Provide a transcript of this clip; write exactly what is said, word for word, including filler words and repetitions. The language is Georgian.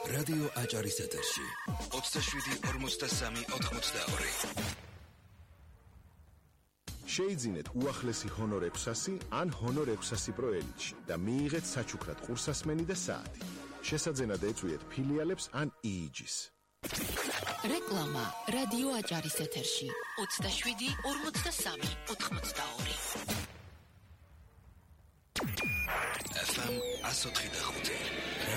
რადიო აჭარის ეთერში ოცდაშვიდი ორმოცდასამი ოთხმოცდაორი. შეიძინეთ უახლესი ჰონორ ექვსასი ან ჰონორ ექვსასი პრო ელიტში და მიიღეთ საჩუქრად ყურსასმენი და საათი. შესაძენად ეწვიეთ ფილიალებს ან იიჯის. რეკლამა რადიო აჭარის ეთერში ოცდაშვიდი ორმოცდასამი ოთხმოცდაორი. ეფ ემ one oh five.